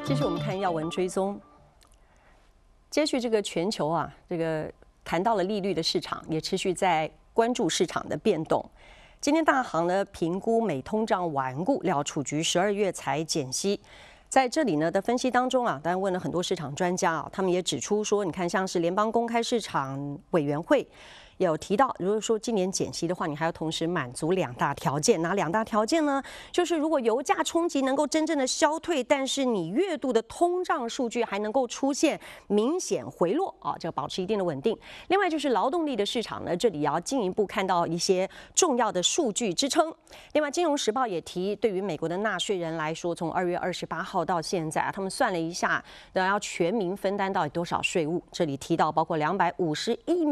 这是我们看要闻追踪。接续这个全球这个谈到了利率的市场，也持续在关注市场的变动。今天大行呢评估美通胀顽固，料储局12月才减息。在这里呢的分析当中当然问了很多市场专家他们也指出说，你看像是联邦公开市场委员会也有提到，如果说今年减息的话，你还要同时满足2大条件。哪2大条件呢？就是如果油价冲击能够真正的消退，但是你月度的通胀数据还能够出现明显回落这个保持一定的稳定。另外就是劳动力的市场呢，这里也要进一步看到一些重要的数据支撑。另外，《金融时报》也提，对于美国的纳税人来说，从2月28号到现在他们算了一下，要全民分担到底多少税务。这里提到包括251